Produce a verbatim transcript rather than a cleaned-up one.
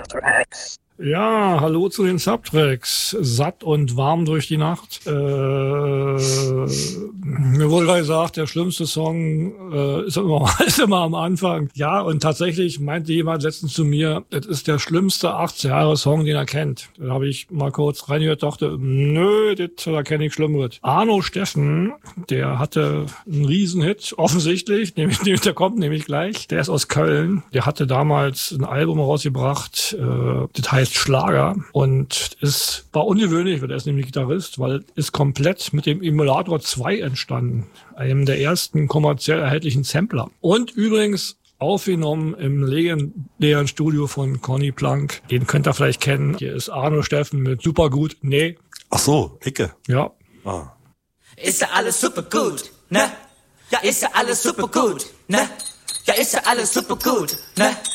Subtracks. Ja, hallo zu den Subtracks. Satt und warm durch die Nacht. Äh, mir wurde gerade gesagt, der schlimmste Song äh, ist, immer, ist immer am Anfang. Ja, und tatsächlich meinte jemand letztens zu mir, es ist der schlimmste achtzig-Jahre-Song, den er kennt. Da habe ich mal kurz reingehört, dachte, nö, das, da kenne ich Schlimmeres. Arno Steffen, der hatte einen Riesenhit, offensichtlich, nämlich, der kommt nämlich gleich. Der ist aus Köln. Der hatte damals ein Album rausgebracht, äh, das heißt Schlager, und es war ungewöhnlich, weil er ist nämlich Gitarrist, weil es komplett mit dem Emulator zwei entstanden, einem der ersten kommerziell erhältlichen Sampler. Und übrigens aufgenommen im legendären Studio von Conny Plank. Den könnt ihr vielleicht kennen. Hier ist Arno Steffen mit Supergut. Nee. Ach so, Ecke. Ja. Ah. Ist ja alles super gut, ne? Ja, ist ja alles super gut, ne? Ja, ist ja alles super gut, ne?